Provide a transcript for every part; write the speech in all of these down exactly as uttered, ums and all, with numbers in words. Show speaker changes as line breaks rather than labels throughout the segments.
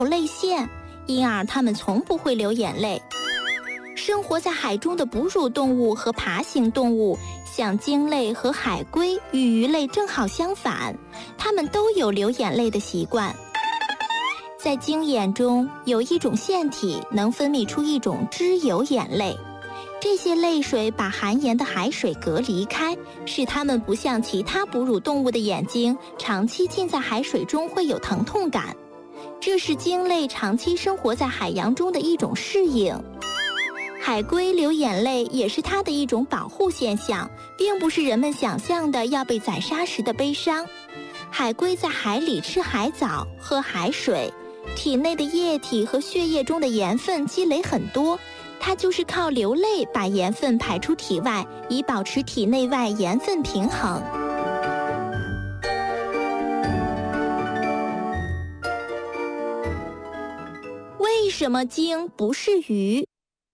泪腺，因而它们从不会流眼泪。生活在海中的哺乳动物和爬行动物，像鲸类和海龟与鱼类正好相反，它们都有流眼泪的习惯。在鲸眼中有一种腺体能分泌出一种脂油眼泪，这些泪水把含盐的海水隔离开，使它们不像其他哺乳动物的眼睛长期浸在海水中会有疼痛感，这是鲸类长期生活在海洋中的一种适应。海龟流眼泪也是它的一种保护现象，并不是人们想象的要被宰杀时的悲伤。海龟在海里吃海藻、喝海水，体内的液体和血液中的盐分积累很多，它就是靠流泪把盐分排出体外，以保持体内外盐分平衡。为什么鲸不是鱼？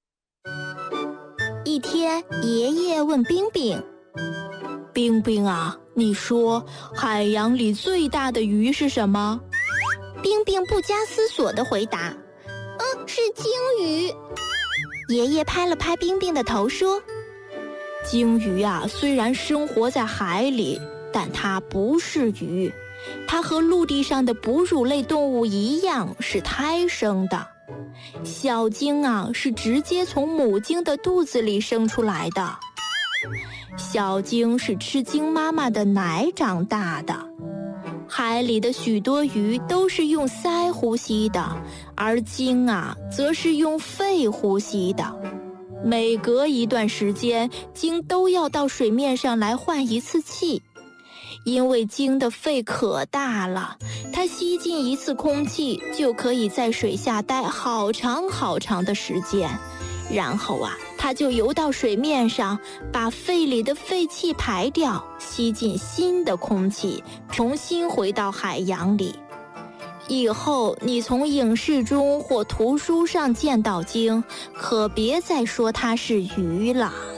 一天，爷爷问冰冰：“
冰冰啊，你说海洋里最大的鱼是什么？”
冰冰不加思索地回答：“嗯，是鲸鱼。”爷爷拍了拍冰冰的头说：“
鲸鱼啊，虽然生活在海里，但它不是鱼，它和陆地上的哺乳类动物一样是胎生的。小鲸啊，是直接从母鲸的肚子里生出来的。小鲸是吃鲸妈妈的奶长大的。海里的许多鱼都是用鳃呼吸的，而鲸啊，则是用肺呼吸的。每隔一段时间，鲸都要到水面上来换一次气。因为鲸的肺可大了，它吸进一次空气就可以在水下待好长好长的时间，然后啊，它就游到水面上，把肺里的废气排掉，吸进新的空气，重新回到海洋里。以后你从影视中或图书上见到鲸，可别再说它是鱼了。